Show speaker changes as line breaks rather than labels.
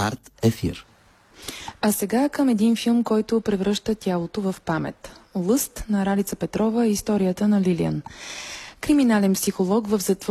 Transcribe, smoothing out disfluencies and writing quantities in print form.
Арт ефир.
А сега към един филм, който превръща тялото в памет. Лъст на Ралица Петрова, историята на Лилиан. Криминален психолог в затвор